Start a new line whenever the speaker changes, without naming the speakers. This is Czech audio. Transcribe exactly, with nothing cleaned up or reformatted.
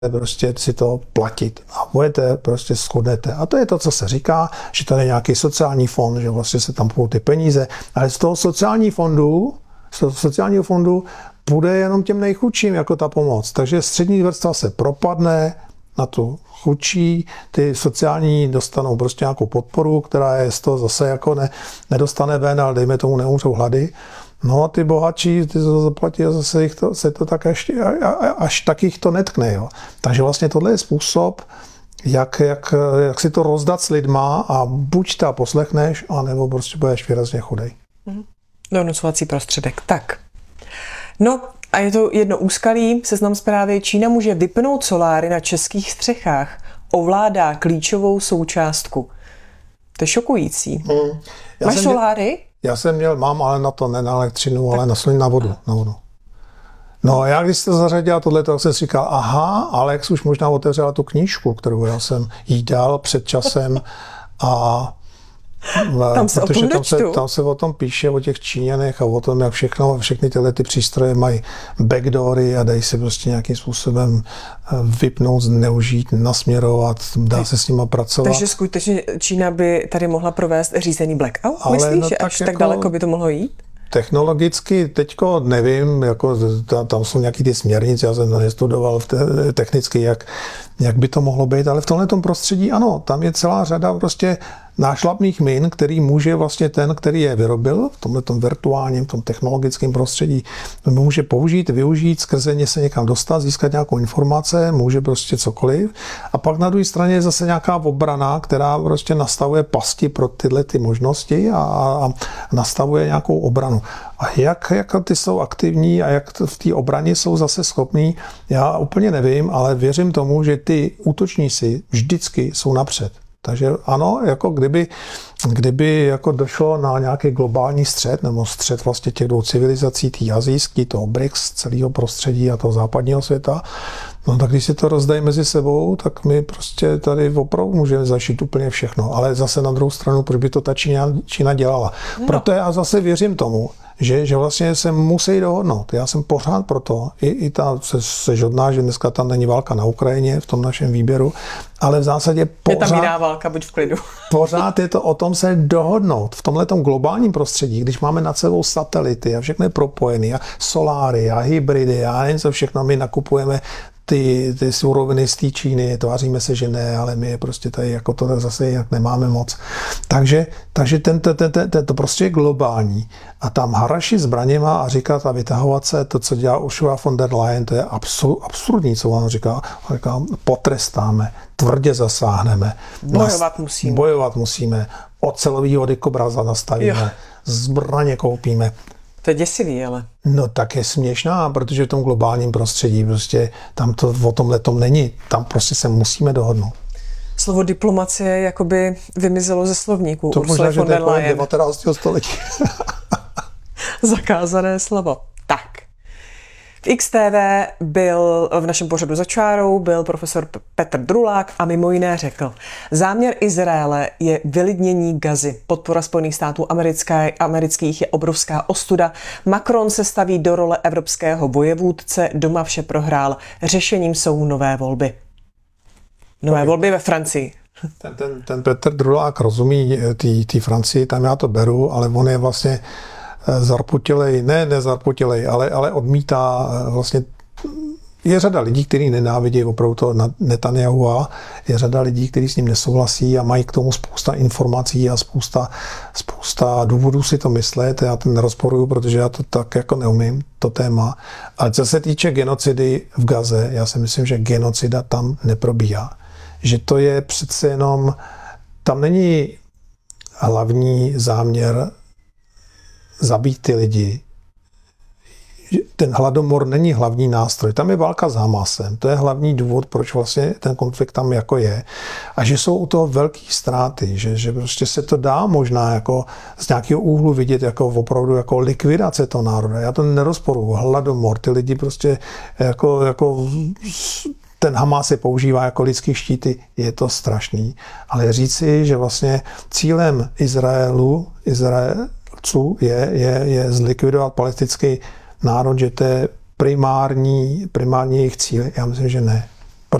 prostě si to platit a budete prostě schodnete. A to je to, co se říká, že to je nějaký sociální fond, že vlastně se tam půjdou ty peníze, ale z toho sociální fondu, z toho sociálního fondu bude jenom těm nejchudším jako ta pomoc. Takže střední vrstva se propadne na tu chudší, ty sociální dostanou prostě nějakou podporu, která je z toho zase jako ne, nedostane ven, ale dejme tomu neumřou hlady. No a ty bohatší, ty to zaplatí a zase jich to, se to tak až, až tak jich to netkne. Jo. Takže vlastně tohle je způsob, jak, jak, jak si to rozdat s lidma a buď ta poslechneš, anebo prostě budeš výrazně chudej.
Donucovací prostředek. Tak. No a je to jedno úskalí, seznam zprávy. Čína může vypnout soláry na českých střechách. Ovládá klíčovou součástku. To je šokující. Hmm. Máš soláry?
Měl, já jsem měl, mám, ale na to ne na elektřinu, tak. ale na, na vodu. Na vodu. No já když jste zařadila tohle, tak jsem si říkal, aha, Alex už možná otevřela tu knížku, kterou já jsem jí dal před časem a
tam se,
protože tam, se, tam se o tom píše, o těch Číňanech a o tom, jak všechno, všechny tyhle ty přístroje mají backdoory a dají se prostě nějakým způsobem vypnout, zneužít, nasměrovat, dá se s nima pracovat.
Takže skutečně Čína by tady mohla provést řízený blackout? Ale myslíš, no, že až tak, jako, tak daleko by to mohlo jít?
Technologicky teďko nevím, jako tam jsou nějaký ty směrnice, já jsem to nestudoval te, technicky, jak, jak by to mohlo být, ale v tomhletom prostředí ano, tam je celá řada prostě nášlapných min, který může vlastně ten, který je vyrobil v tomhletom virtuálním, v tom technologickém prostředí, může použít, využít, skrze ně se někam dostat, získat nějakou informace, může prostě cokoliv. A pak na druhé straně je zase nějaká obrana, která prostě nastavuje pasti pro tyhle ty možnosti a, a nastavuje nějakou obranu. A jak, jak ty jsou aktivní a jak v té obraně jsou zase schopní, já úplně nevím, ale věřím tomu, že ty útočníci vždycky jsou napřed. Takže ano, jako kdyby, kdyby jako došlo na nějaký globální střet, nebo střet vlastně těch dvou civilizací, tý asijský, toho B R I C S, celého prostředí a toho západního světa, no tak když si to rozdají mezi sebou, tak my prostě tady opravdu můžeme zašít úplně všechno. Ale zase na druhou stranu, proč by to ta Čína, Čína dělala? No. Proto já zase věřím tomu, že, že vlastně se musí dohodnout. Já jsem pořád proto, i, i ta se, se žodná, že dneska tam není válka na Ukrajině v tom našem výběru, ale v zásadě pořád...
Je tam jiná válka, buď v klidu.
Pořád je to o tom se dohodnout. V tomhletom globálním prostředí, když máme nad sebou satelity a všechno je propojené, a soláry a hybridy a něco všechno, my nakupujeme ty, ty suroviny z té Číny, tváříme se, že ne, ale my je prostě tady jako to zase jak nemáme moc. Takže, takže ten, ten, ten, ten, to prostě je globální. A tam haraši zbraněma a říkat a vytahovat se, to, co dělá Ursula von der Leyen, to je absurdní, co on říká. On říká, potrestáme, tvrdě zasáhneme.
Bojovat musíme.
Bojovat musíme. Ocelovýho dykobraza nastavíme. Jo. Zbraně koupíme.
To je děsivý, ale.
No tak je směšná, protože v tom globálním prostředí prostě tam to o tomhletom není. Tam prostě se musíme dohodnout.
Slovo diplomacie jakoby vymizelo ze slovníku.
To možná, že to je devatenáctého století.
Zakázané slovo. Tak. V X T V byl v našem pořadu Za čárou byl profesor Petr Drulák a mimo jiné řekl, záměr Izraele je vylidnění Gazy. Podpora Spojených států americké, amerických je obrovská ostuda. Macron se staví do role evropského vojevůdce, doma vše prohrál. Řešením jsou nové volby. Nové volby ve Francii.
Ten, ten, ten Petr Drulák rozumí té Francii, tam já to beru, ale on je vlastně zarputilej, ne nezarputilej, ale, ale odmítá vlastně, je řada lidí, kteří nenávidí opravdu to Netanyahua, je řada lidí, kteří s ním nesouhlasí a mají k tomu spousta informací a spousta, spousta důvodů si to myslet, já to nerozporuju, protože já to tak jako neumím, to téma. Ale co se týče genocidy v Gaze, já si myslím, že genocida tam neprobíhá. Že to je přece jenom, tam není hlavní záměr zabít ty lidi. Ten hladomor není hlavní nástroj. Tam je válka s Hamasem. To je hlavní důvod, proč vlastně ten konflikt tam jako je. A že jsou u toho velký ztráty. Že, že prostě se to dá možná jako z nějakého úhlu vidět jako opravdu jako likvidace toho národa. Já to nerozporuju. Hladomor. Ty lidi prostě jako, jako ten Hamas je používá jako lidský štíty. Je to strašný. Ale říci, že vlastně cílem Izraelu, Izrael Je, je, je zlikvidovat palestinský národ, že to je primární, primární jejich cíl. Já myslím, že ne.